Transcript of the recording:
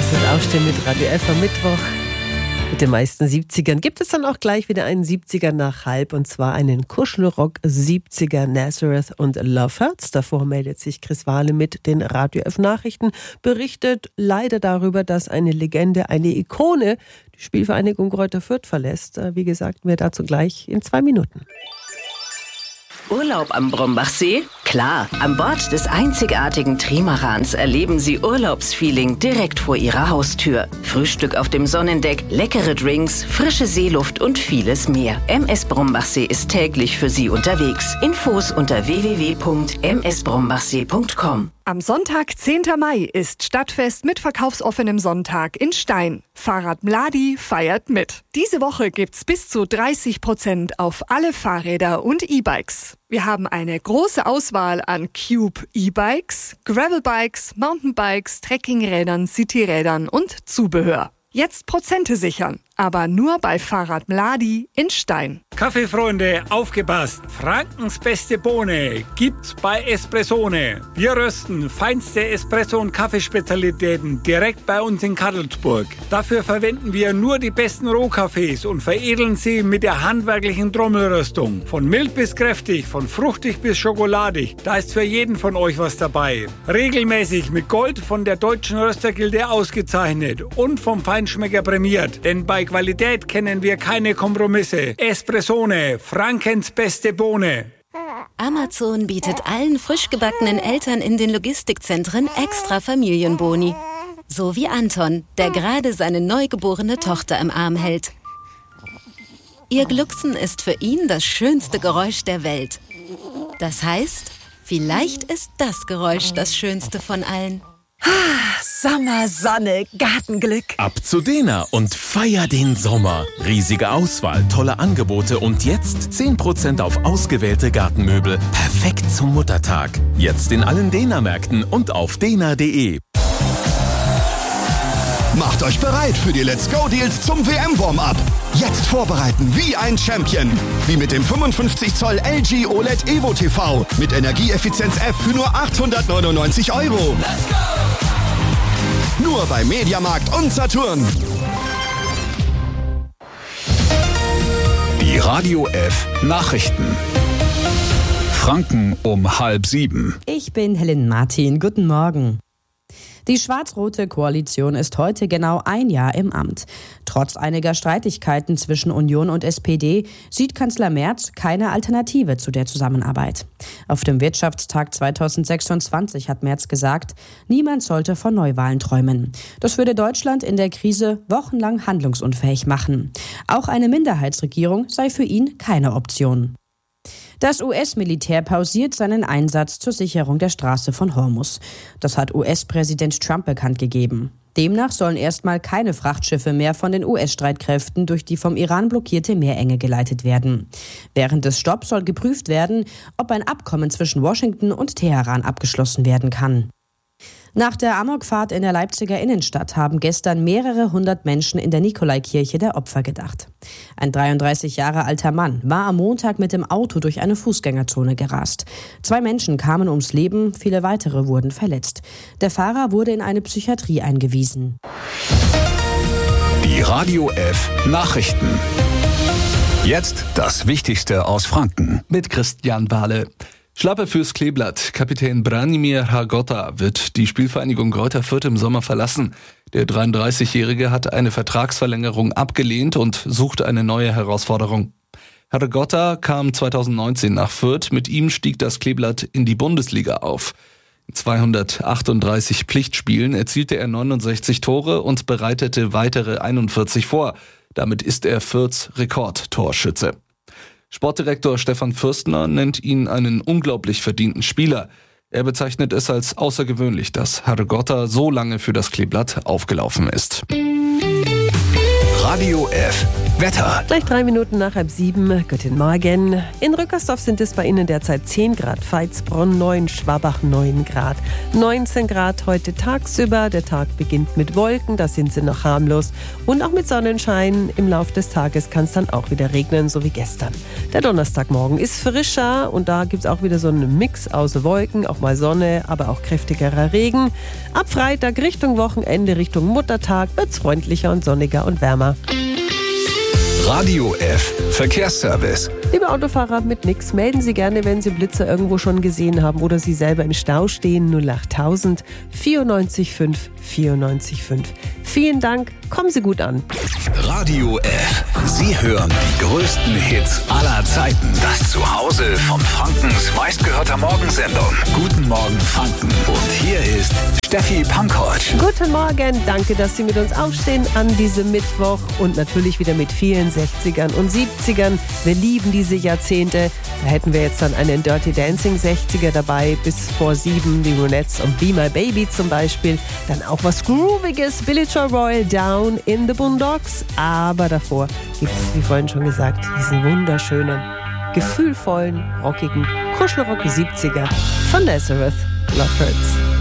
Das ist Aufstehen mit Radio F am Mittwoch. Mit den meisten 70ern gibt es dann auch gleich wieder einen 70er nach halb, und zwar einen Kuschelrock 70er Nazareth und Love Hurts. Davor meldet sich Chris Wahle mit den Radio F Nachrichten, berichtet leider darüber, dass eine Legende, eine Ikone, die Spielvereinigung Greuther Fürth verlässt. Wie gesagt, mehr dazu gleich in 2 Minuten. Urlaub am Brombachsee? Klar, an Bord des einzigartigen Trimarans erleben Sie Urlaubsfeeling direkt vor Ihrer Haustür. Frühstück auf dem Sonnendeck, leckere Drinks, frische Seeluft und vieles mehr. MS Brombachsee ist täglich für Sie unterwegs. Infos unter www.msbrombachsee.com. Am Sonntag, 10. Mai, ist Stadtfest mit verkaufsoffenem Sonntag in Stein. Fahrrad Mladi feiert mit. Diese Woche gibt's bis zu 30% auf alle Fahrräder und E-Bikes. Wir haben eine große Auswahl an Cube E-Bikes, Gravelbikes, Mountainbikes, Trekkingrädern, Cityrädern und Zubehör. Jetzt Prozente sichern, aber nur bei Fahrrad Mladi in Stein. Kaffeefreunde, aufgepasst! Frankens beste Bohne gibt's bei Espressone. Wir rösten feinste Espresso- und Kaffeespezialitäten direkt bei uns in Kadelsburg. Dafür verwenden wir nur die besten Rohkaffees und veredeln sie mit der handwerklichen Trommelröstung. Von mild bis kräftig, von fruchtig bis schokoladig, da ist für jeden von euch was dabei. Regelmäßig mit Gold von der Deutschen Röstergilde ausgezeichnet und vom Feinschmecker prämiert. Denn bei Qualität kennen wir keine Kompromisse. Espressone, Frankens beste Bohne. Amazon bietet allen frisch gebackenen Eltern in den Logistikzentren extra Familienboni. So wie Anton, der gerade seine neugeborene Tochter im Arm hält. Ihr Glucksen ist für ihn das schönste Geräusch der Welt. Das heißt, vielleicht ist das Geräusch das schönste von allen. Sommer, Sonne, Gartenglück. Ab zu Dena und feier den Sommer. Riesige Auswahl, tolle Angebote und jetzt 10% auf ausgewählte Gartenmöbel. Perfekt zum Muttertag. Jetzt in allen Dena-Märkten und auf dena.de. Macht euch bereit für die Let's Go Deals zum WM-Warm-Up. Jetzt vorbereiten wie ein Champion. Wie mit dem 55 Zoll LG OLED Evo TV mit Energieeffizienz F für nur 899 €. Let's go! Nur bei Mediamarkt und Saturn. Die Radio F Nachrichten. Franken um 6:30. Ich bin Helen Martin. Guten Morgen. Die schwarz-rote Koalition ist heute genau 1 Jahr im Amt. Trotz einiger Streitigkeiten zwischen Union und SPD sieht Kanzler Merz keine Alternative zu der Zusammenarbeit. Auf dem Wirtschaftstag 2026 hat Merz gesagt, niemand sollte von Neuwahlen träumen. Das würde Deutschland in der Krise wochenlang handlungsunfähig machen. Auch eine Minderheitsregierung sei für ihn keine Option. Das US-Militär pausiert seinen Einsatz zur Sicherung der Straße von Hormuz. Das hat US-Präsident Trump bekannt gegeben. Demnach sollen erstmal keine Frachtschiffe mehr von den US-Streitkräften durch die vom Iran blockierte Meerenge geleitet werden. Während des Stopps soll geprüft werden, ob ein Abkommen zwischen Washington und Teheran abgeschlossen werden kann. Nach der Amokfahrt in der Leipziger Innenstadt haben gestern mehrere hundert Menschen in der Nikolaikirche der Opfer gedacht. Ein 33 Jahre alter Mann war am Montag mit dem Auto durch eine Fußgängerzone gerast. 2 Menschen kamen ums Leben, viele weitere wurden verletzt. Der Fahrer wurde in eine Psychiatrie eingewiesen. Die Radio F Nachrichten. Jetzt das Wichtigste aus Franken. Mit Christian Wahle. Schlappe fürs Kleeblatt. Kapitän Branimir Hrgota wird die Spielvereinigung Greuther Fürth im Sommer verlassen. Der 33-Jährige hat eine Vertragsverlängerung abgelehnt und sucht eine neue Herausforderung. Hrgota kam 2019 nach Fürth. Mit ihm stieg das Kleeblatt in die Bundesliga auf. In 238 Pflichtspielen erzielte er 69 Tore und bereitete weitere 41 vor. Damit ist er Fürths Rekordtorschütze. Sportdirektor Stefan Fürstner nennt ihn einen unglaublich verdienten Spieler. Er bezeichnet es als außergewöhnlich, dass Hrgota so lange für das Kleeblatt aufgelaufen ist. Radio F. Wetter. Gleich 3 Minuten nach 6:30. Guten Morgen. In Rückersdorf sind es bei Ihnen derzeit 10 Grad, Veitsbronn 9, Schwabach 9 Grad. 19 Grad heute tagsüber. Der Tag beginnt mit Wolken, da sind sie noch harmlos. Und auch mit Sonnenschein. Im Laufe des Tages kann es dann auch wieder regnen, so wie gestern. Der Donnerstagmorgen ist frischer und da gibt es auch wieder so einen Mix aus Wolken, auch mal Sonne, aber auch kräftigerer Regen. Ab Freitag Richtung Wochenende, Richtung Muttertag wird es freundlicher und sonniger und wärmer. Radio F. Verkehrsservice. Liebe Autofahrer mit nix, melden Sie gerne, wenn Sie Blitzer irgendwo schon gesehen haben oder Sie selber im Stau stehen. 08000 94 5 94 5. Vielen Dank, kommen Sie gut an. Radio F. Sie hören die größten Hits aller Zeiten. Das Zuhause von Frankens meistgehörter Morgensendung. Guten Morgen Franken. Und hier ist Steffi Pankovic. Guten Morgen, danke, dass Sie mit uns aufstehen an diesem Mittwoch und natürlich wieder mit vielen 60ern und 70ern. Wir lieben diese Jahrzehnte. Da hätten wir jetzt dann einen Dirty Dancing 60er dabei, bis vor 7, die Ronettes und Be My Baby zum Beispiel. Dann auch was Grooviges, Billy Joe Royal, Down in the Boondocks. Aber davor gibt es, wie vorhin schon gesagt, diesen wunderschönen, gefühlvollen, rockigen Kuschelrock 70er von Nazareth. Love Hurts.